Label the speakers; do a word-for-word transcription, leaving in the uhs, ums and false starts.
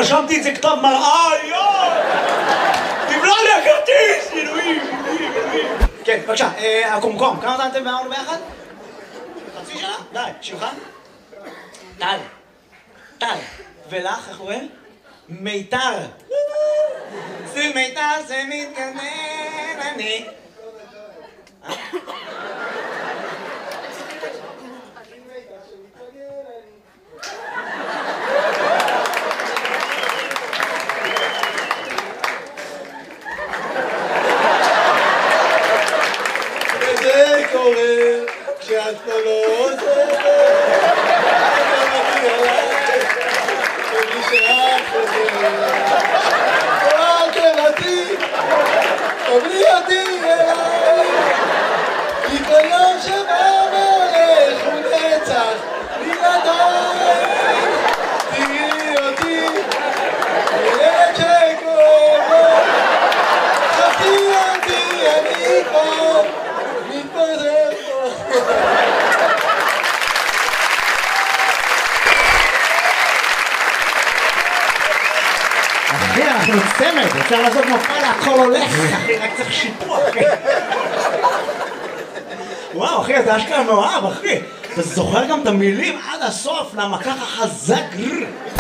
Speaker 1: רשמתי את זה כתב מראה, יואו! תבלע לי הכרטיס, אלוהים, אלוהים, אלוהים. כן, בבקשה, הקומקום, כמה זמן אתם ואמרנו ביחד? חצי שנה? די, שמך? טל. טל. ולך, איך קוראים? מיתר. זה מיתר שמתגנן אני.
Speaker 2: וזה קורה כשאת פה לא עוזרת, אתה מגיע אליי, ומי שאת חוזרת, אל תבטי, תבלי אותי אליי, כי כל יום שבא והולך הוא נצח בלעדיי, תראי אותי, ילד שכואב לו, חכי אותי, אני פה, מתפזר פה.
Speaker 1: אחי, אנחנו צמד, אפשר לעשות מופע להכל הולך, אחי, רק צריך שיפוע, אחי. וואו, אחי, אתה אשכרה מאוהב, אחי. אתה זוכר גם את המילים עד הסוף, למה ככה חזק?